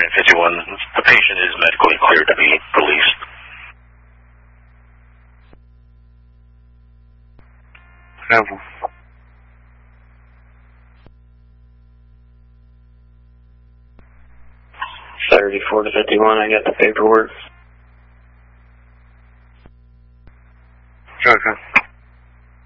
Saturday 51. The patient is medically cleared to be released. Bravo. Saturday 4 to 51, I got the paperwork. Okay.